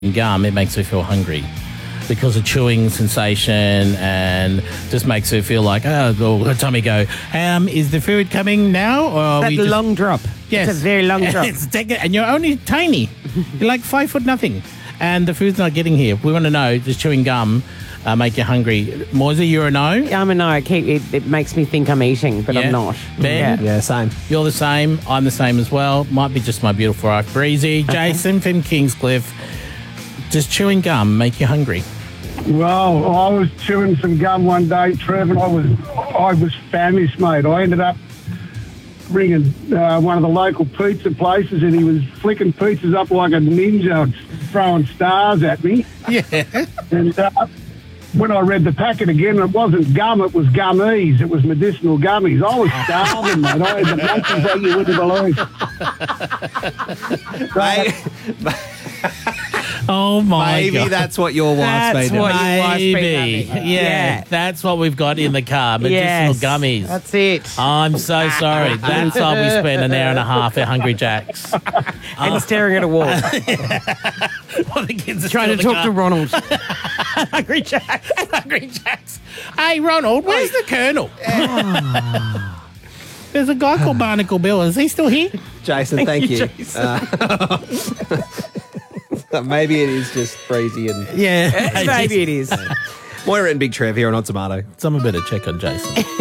gum, it makes her feel hungry because of chewing sensation and just makes her feel like, her tummy go, is the food coming now? Or That long drop. Yes. It's a very long drop. And you're only tiny. You're like 5 foot nothing. And the food's not getting here. We want to know, does chewing gum make you hungry? Moisey, you're a no? I'm a no. It makes me think I'm eating, but I'm not. Ben? Yeah, same. You're the same. I'm the same as well. Might be just my beautiful wife, Breezy. Jason from Kingscliff. Does chewing gum make you hungry? Well, I was chewing some gum one day, Trev, and I was famished, mate. I ended up ringing one of the local pizza places, and he was flicking pizzas up like a ninja, throwing stars at me. Yeah. And when I read the packet again, it wasn't gum, it was gummies. It was medicinal gummies. I was starving, mate. I had the munchies that you wouldn't believe. Oh, my Maybe God. that's what your wife's That's been what doing. your wife's been Maybe. having. Yeah, that's what we've got in the car. Medicinal Yes. gummies. That's it. I'm so sorry. That's why we spent an hour and a half at Hungry Jack's. And staring at a wall. Well, the kids are Trying to still in talk the to car. Ronald. Hungry Jack's. Hungry Jack's. Hey, Ronald, where's the Colonel? There's a guy called Barnacle Bill. Is he still here? Jason, thank you. Jason. Maybe it is just Breezy and Yeah. Maybe it is. Moira and Big Trev here on Hot Tomato. Someone better check on Jason.